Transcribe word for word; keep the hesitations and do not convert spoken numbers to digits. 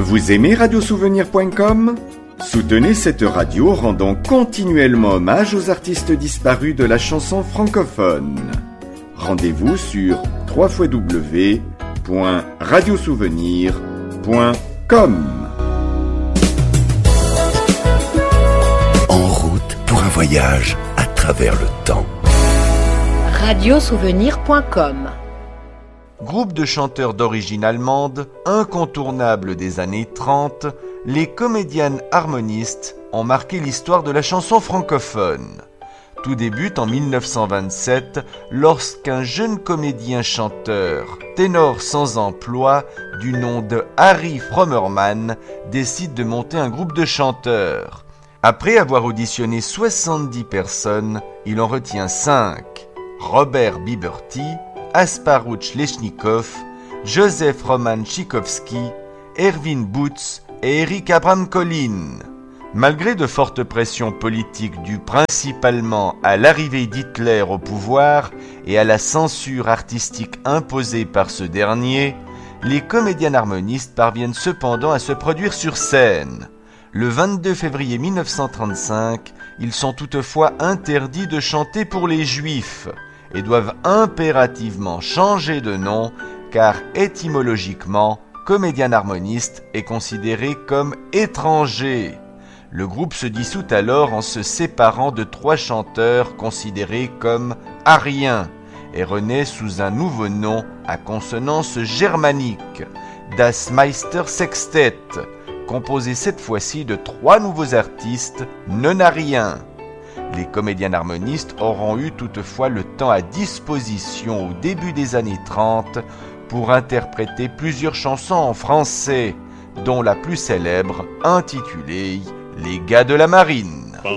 Vous aimez radiosouvenir point com ? Soutenez cette radio en rendant continuellement hommage aux artistes disparus de la chanson francophone. Rendez-vous sur w w w point radiosouvenir point com. En route pour un voyage à travers le temps. radiosouvenir point com. Groupe de chanteurs d'origine allemande, incontournable des années trente, les Comédiennes Harmonistes ont marqué l'histoire de la chanson francophone. Tout débute en mille neuf cent vingt-sept lorsqu'un jeune comédien-chanteur, ténor sans emploi, du nom de Harry Frommermann, décide de monter un groupe de chanteurs. Après avoir auditionné soixante-dix personnes, il en retient cinq. Robert Biberty, Asparuch Lechnikov, Joseph Roman Tchaikovsky, Erwin Butz et Eric Abraham Collin. Malgré de fortes pressions politiques dues principalement à l'arrivée d'Hitler au pouvoir et à la censure artistique imposée par ce dernier, les Comédiennes Harmonistes parviennent cependant à se produire sur scène. Le vingt-deux février mille neuf cent trente-cinq, ils sont toutefois interdits de chanter pour les Juifs et doivent impérativement changer de nom car étymologiquement, Comédien harmoniste est considéré comme étranger. Le groupe se dissout alors en se séparant de trois chanteurs considérés comme ariens et renaît sous un nouveau nom à consonance germanique, Das Meister Sextet, composé cette fois-ci de trois nouveaux artistes non-ariens. Les Comédiennes Harmonistes auront eu toutefois le temps à disposition au début des années trente pour interpréter plusieurs chansons en français, dont la plus célèbre intitulée « Les gars de la marine ».